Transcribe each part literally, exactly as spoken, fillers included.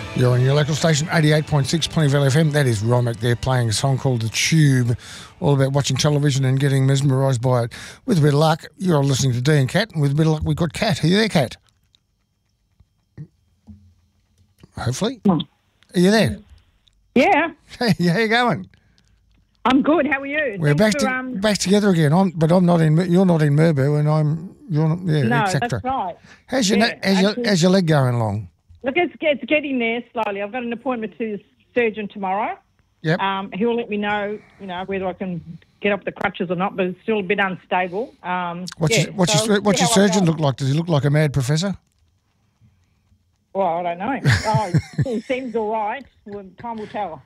You're on your local station, eighty-eight point six Plentyville F M. That is Romic there playing a song called The Tube, all about watching television and getting mesmerised by it. With a bit of luck, you're listening to Dee and Kat, and with a bit of luck, we've got Kat. Are you there, Kat? Hopefully. Are you there? Yeah. Hey, how you going? I'm good. How are you? We're back, for, to, um... back together again. I'm, but I'm not in. You're not in Merbu, and I'm. You're not. Yeah, no, et cetera. that's right. How's your yeah, how's, your, how's your leg going along? Look, it's, it's getting there slowly. I've got an appointment to the surgeon tomorrow. Yep. Um, he'll let me know, you know, whether I can get off the crutches or not, but it's still a bit unstable. Um, what's yeah, your, what's so your, what's your surgeon look like? Does he look like a mad professor? Well, I don't know. Oh, he seems all right. Well, time will tell.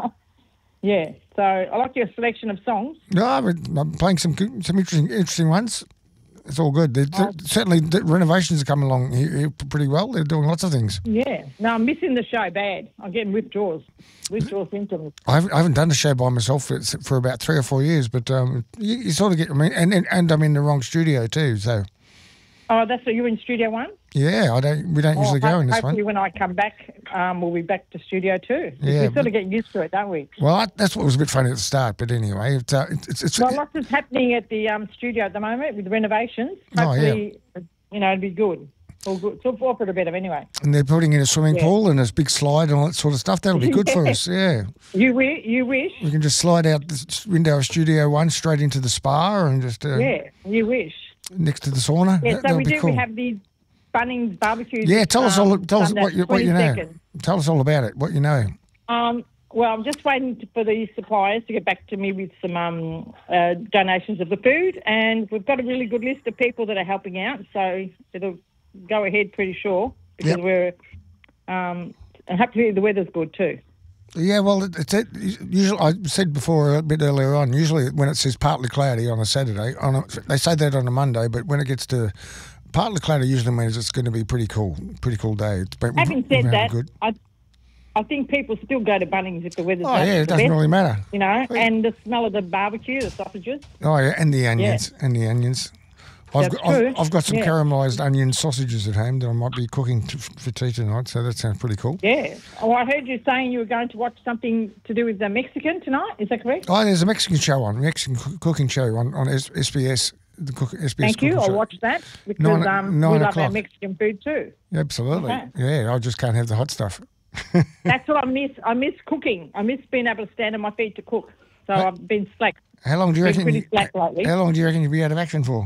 Yeah. So I like your selection of songs. No, I'm playing some some interesting interesting ones. It's all good. Oh. Certainly, the renovations are coming along here, here pretty well. They're doing lots of things. Yeah. No, I'm missing the show bad. I'm getting withdrawals, withdrawal symptoms. I haven't, I haven't done the show by myself for, for about three or four years, but um, you, you sort of get. I mean, and, and and I'm in the wrong studio too, so. Oh, that's what you're in Studio One? Yeah, I don't. We don't oh, usually go in this hopefully one. when I come back, um, we'll be back to Studio Two. Yeah, we sort of get used to it, don't we? Well, I, that's what was a bit funny at the start, but anyway, it's uh, it's, it's. Well, lots is happening at the um, studio at the moment with renovations. Hopefully, oh, yeah. you know, it'll be good. All good. It's all for the better anyway. And they're putting in a swimming yeah. pool and a big slide and all that sort of stuff. That'll be good yeah. for us. Yeah. You wish. You wish. We can just slide out the window of Studio One straight into the spa and just. Uh, yeah. You wish. Next to the sauna. Yeah, that, so we do. Cool. We have these Bunnings barbecues. Yeah, tell us um, all. Tell us what you, what you know. Seconds. Tell us all about it. What you know. Um. Well, I'm just waiting for the suppliers to get back to me with some um, uh, donations of the food, and we've got a really good list of people that are helping out. So it'll go ahead pretty sure because yep. we're. Um, and hopefully the weather's good too. Yeah, well, it's it, usually I said before a bit earlier on. Usually, when it says partly cloudy on a Saturday, on a, they say that on a Monday, but when it gets to partly cloudy, usually means it's going to be pretty cool, pretty cool day. It's been, Having said that, good. I I think people still go to Bunnings if the weather's. Oh yeah, it doesn't best, really matter. You know, and the smell of the barbecue, the sausages. Oh yeah, and the onions, yeah. and the onions. I've that's got, true. I've, I've got some yeah. caramelised onion sausages at home that I might be cooking to, for tea tonight, so that sounds pretty cool. Yeah. Oh, I heard you saying you were going to watch something to do with the Mexican tonight. Is that correct? Oh, there's a Mexican show on, Mexican cooking show on, on S B S. The cook, S B S Thank you. I'll show. watch that because nine, um, nine we love o'clock. our Mexican food too. Absolutely. Okay. Yeah, I just can't have the hot stuff. That's what I miss. I miss cooking. I miss being able to stand on my feet to cook. So how, I've been slack. How long do you been reckon? Pretty slack lately. How long do you reckon you'll be out of action for?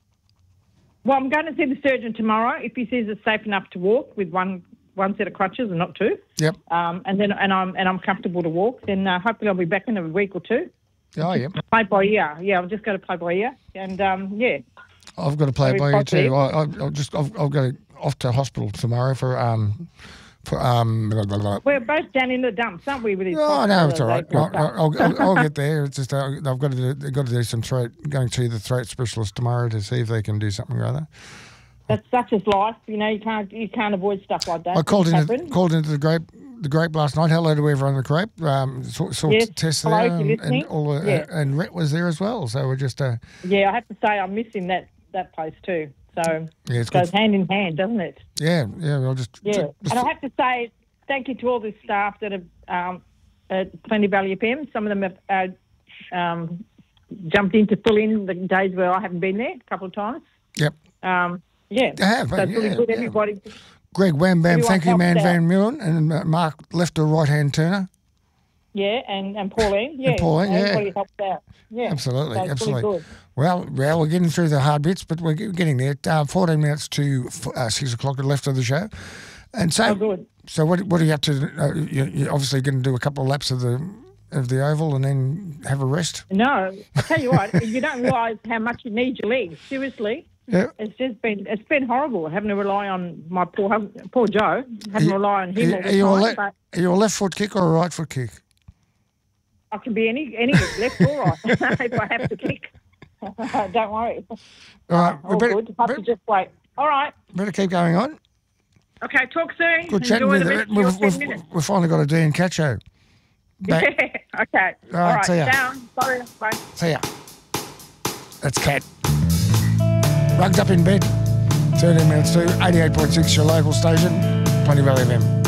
Well, I'm going to see the surgeon tomorrow. If he says it's safe enough to walk with one one set of crutches and not two. Yep. Um, and then and I'm and I'm comfortable to walk. Then uh, hopefully I'll be back in a week or two. Oh yeah. Play by ear. Yeah, I'll just go to play by ear. And um, yeah. I've got to play by ear too. I, I, I'll just I've, I'll go off to hospital tomorrow for um. For, um, blah, blah, blah. We're both down in the dumps, aren't we? With these oh no, it's all right. I'll, I'll, I'll, I'll get there. It's just uh, I've got to do, I've got to do some throat. Going to the throat specialist tomorrow to see if they can do something or other. That's such as life, you know. You can't you can't avoid stuff like that. I called into called into the grape the grape last night. Hello to everyone in the grape. Um, saw, saw yes. Tess Hello, there, and, and all the, yeah. uh, and Rhett was there as well. So we're just uh, yeah. I have to say I'm missing that that place too. So yeah, it's it goes good. hand in hand, doesn't it? Yeah, yeah. I'll just yeah. Just, and I have to say thank you to all the staff that have um, at Plentyville F M. Some of them have uh, um, jumped in to fill in the days where I haven't been there a couple of times. Yep. Um, yeah. They have, so it's yeah, really good. yeah. Everybody. Greg Wham Bam, Everyone thank you, man, out. Van Meulen, and uh, Mark left or right hand turner. Yeah, and, and Pauline. Yeah, and Pauline, yeah. Everybody helped out. Yeah, absolutely, so absolutely. Good. Well, well, we're getting through the hard bits, but we're getting there. Uh, Fourteen minutes to uh, six o'clock left of the show, and so. Oh, good. So what? What are you up to? Uh, you, you're obviously going to do a couple of laps of the of the oval and then have a rest. No, I tell you what, you don't realise how much you need your legs. Seriously. Yeah. It's just been it's been horrible having to rely on my poor husband, poor Joe, having to rely on him all the are you time. A le- but are you a left foot kick or a right foot kick? I can be any any left or right if I have to kick. Don't worry. All right, all better, good. Have better, to just wait. All right. Better keep going on. Okay, talk soon. Good chatting Enjoy with the you. rest of We've, your we've, ten minutes. we've finally got a Dee and Kat show. Back. Yeah, okay. All All right, right, see ya. down. Sorry, bye. See ya. That's Kat. Rugged up in bed. thirteen minutes to eighty-eight point six, your local station, Plentyville F M.